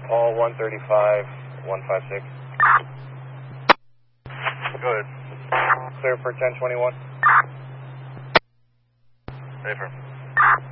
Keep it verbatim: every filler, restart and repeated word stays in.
All one thirty-five, one five six. Go ahead. Clear for ten twenty-one. Safer.